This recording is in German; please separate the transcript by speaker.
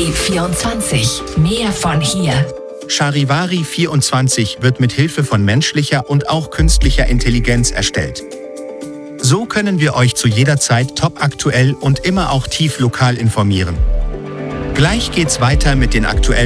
Speaker 1: Charivari 24. Mehr von hier.
Speaker 2: Charivari 24 wird mit Hilfe von menschlicher und auch künstlicher Intelligenz erstellt. So können wir euch zu jeder Zeit topaktuell und immer auch tief lokal informieren. Gleich geht's weiter mit den aktuellen